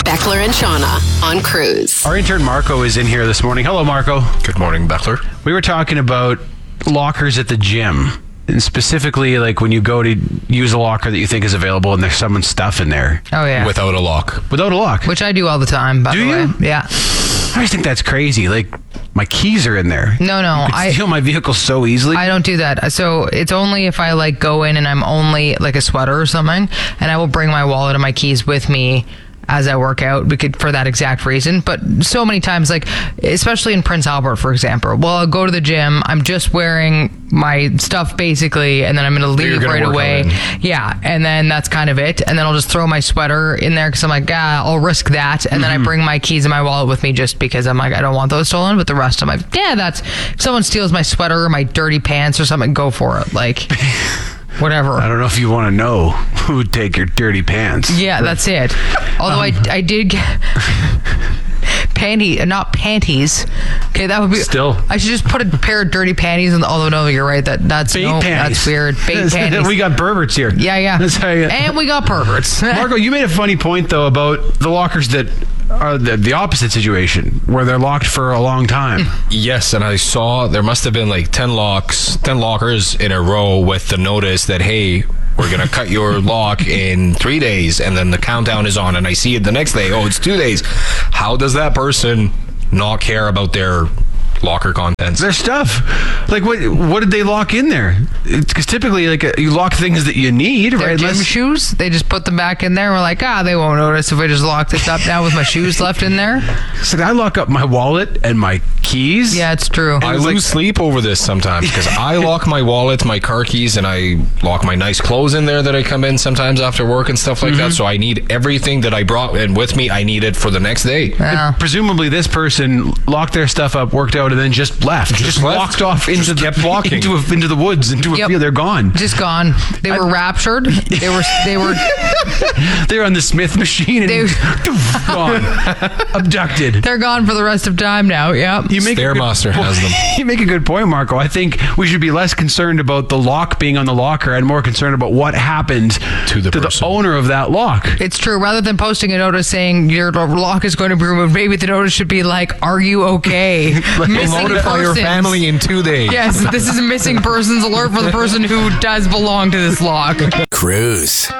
Beckler and Shauna on Cruise. Our intern Marco is in here this morning. Hello, Marco. Good morning, Beckler. We were talking about lockers at the gym. And specifically, like when you go to use a locker that you think is available and there's someone's stuff in there. Oh, yeah. Without a lock. Without a lock. Which I do all the time, by Do the way. you? Yeah. I always think that's crazy. Like, my keys are in there. No. You could steal my vehicle so easily. I don't do that. So it's only if I like go in and I'm only like a sweater or something, and I will bring my wallet and my keys with me as I work out for that exact reason. But so many times, like especially in Prince Albert, for example, well, I'll go to the gym, I'm just wearing my stuff basically, and then I'm going to leave right away. Yeah, and then that's kind of it. And then I'll just throw my sweater in there because I'm like, I'll risk that. And then I bring my keys and my wallet with me just because I'm like, I don't want those stolen. But the rest, I'm like, that's if someone steals my sweater or my dirty pants or something, go for it. Like. Whatever. I don't know if you want to know who would take your dirty pants. Yeah, that's it. Although I did get not panties. Okay, that would be still. I should just put a pair of dirty panties on. Although no, you're right. That's weird. Bait panties. We got perverts here. Yeah. And we got perverts. Marco, you made a funny point though about the lockers that are the opposite situation where they're locked for a long time. Yes, and I saw there must have been like 10 lockers in a row with the notice that, hey, we're going to cut your lock in 3 days, and then the countdown is on, and I see it the next day. Oh, it's 2 days. How does that person not care about their locker contents? Their stuff. Like, what did they lock in there? Because typically, like, you lock things that you need, Their right? gym shoes, they just put them back in there. And we're like, they won't notice if I just lock this up now with my shoes left in there. It's like I lock up my wallet and my keys. Yeah, it's true. I lose sleep over this sometimes because I lock my wallet, my car keys, and I lock my nice clothes in there that I come in sometimes after work and stuff like that. So I need everything that I brought in with me. I need it for the next day. Yeah. Presumably, this person locked their stuff up, worked out, and then just left. Just walked off into the woods, into a field. They're gone. Just gone. They were raptured. They were. They're on the Smith machine and gone. Abducted. They're gone for the rest of time now. Yeah. Stairmaster has them. You make a good point, Marco. I think we should be less concerned about the lock being on the locker and more concerned about what happened to the owner of that lock. It's true. Rather than posting a notice saying your lock is going to be removed, maybe the notice should be like, "Are you okay?" Missing notify your family in 2 days. Yes, this is a missing persons alert for the person who does belong to this lock. Cruise.